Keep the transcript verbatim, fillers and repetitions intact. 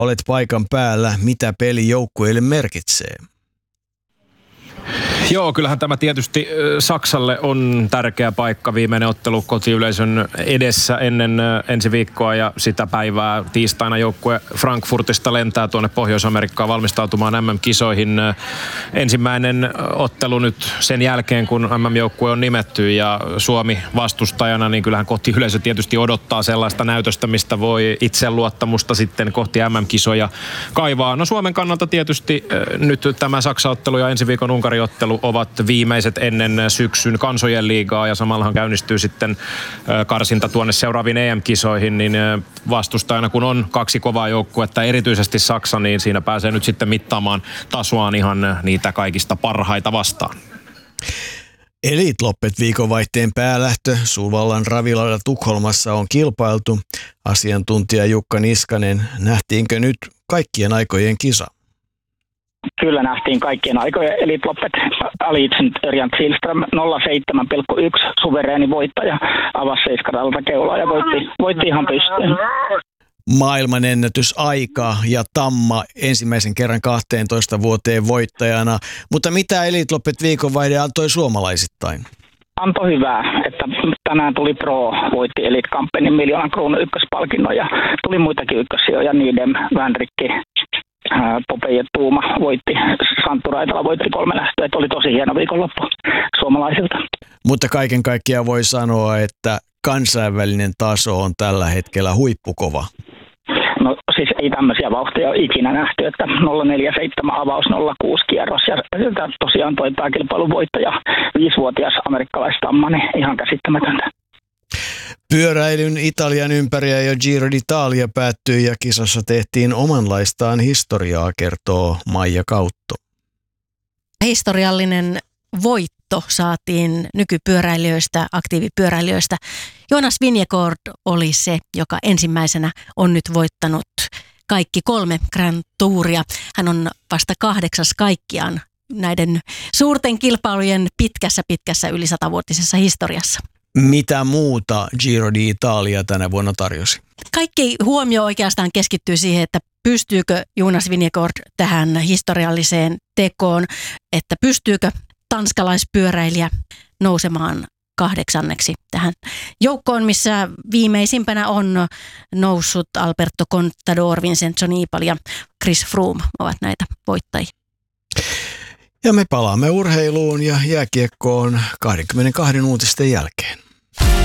Olet paikan päällä. Mitä peli joukkueille merkitsee? Joo, kyllähän tämä tietysti Saksalle on tärkeä paikka, viimeinen ottelu kotiyleisön edessä ennen ensi viikkoa ja sitä päivää. Tiistaina joukkue Frankfurtista lentää tuonne Pohjois-Amerikkaan valmistautumaan M M-kisoihin. Ensimmäinen ottelu nyt sen jälkeen, kun M M-joukkue on nimetty ja Suomi vastustajana, niin kyllähän kotiyleisö tietysti odottaa sellaista näytöstä, mistä voi itseluottamusta sitten kohti M M-kisoja kaivaa. No Suomen kannalta tietysti nyt tämä Saksa-ottelu ja ensi viikon Unkari-ottelu ovat viimeiset ennen syksyn kansojen liigaa ja samallahan käynnistyy sitten karsinta tuonne seuraaviin E M-kisoihin, niin vastustajana kun on kaksi kovaa joukkuetta, erityisesti Saksa, niin siinä pääsee nyt sitten mittaamaan tasoaan ihan niitä kaikista parhaita vastaan. Elite Loppet viikonvaihteen päälähtö Suurvallan ravilalla Tukholmassa on kilpailtu. Asiantuntija Jukka Niskanen, nähtiinkö nyt kaikkien aikojen kisa? Kyllä nähtiin kaikkien aikojen Elite Loppet. Alliansen Örjan Kihlström nolla seitsemän pilkku yksi suvereeni voittaja avasi seiskadalta keulaa ja voitti, voitti ihan pystyyn. Maailmanennätysaika ja Tamma ensimmäisen kerran kahteentoista vuoteen voittajana. Mutta mitä Elite Loppet viikonvaihde antoi suomalaisittain? Antoi hyvää, että tänään tuli Pro, voitti Elite Kampenin miljoonan kruunun ykköspalkinnon ja tuli muitakin ykkössijoja, Niidem, Vänrikki, Popeje Tuuma voitti, Santtu Raitala voitti kolme lähtöä, että oli tosi hieno viikonloppu suomalaisilta. Mutta kaiken kaikkiaan voi sanoa, että kansainvälinen taso on tällä hetkellä huippukova. No siis ei tämmöisiä vauhtia ole ikinä nähty, että nolla neljä seitsemän avaus, nolla kuusi kierros ja tosiaan toi pääkilpailun voittaja, viisivuotias amerikkalaistamma, niin ihan käsittämätöntä. Pyöräilyn Italian ympäriä ja Giro d'Italia päättyi ja kisassa tehtiin omanlaistaan historiaa, kertoo Maija Kautto. Historiallinen voitto saatiin nykypyöräilijöistä, aktiivipyöräilijöistä. Jonas Vingegaard oli se, joka ensimmäisenä on nyt voittanut kaikki kolme Grand Touria. Hän on vasta kahdeksas kaikkiaan näiden suurten kilpailujen pitkässä, pitkässä yli satavuotisessa historiassa. Mitä muuta Giro d'Italia tänä vuonna tarjosi? Kaikki huomio oikeastaan keskittyy siihen, että pystyykö Jonas Vingegaard tähän historialliseen tekoon, että pystyykö tanskalaispyöräilijä nousemaan kahdeksanneksi tähän joukkoon, missä viimeisimpänä on noussut Alberto Contador, Vincenzo Nibali ja Chris Froome ovat näitä voittajia. Ja me palaamme urheiluun ja jääkiekkoon kaksikymmentäkaksi uutisten jälkeen.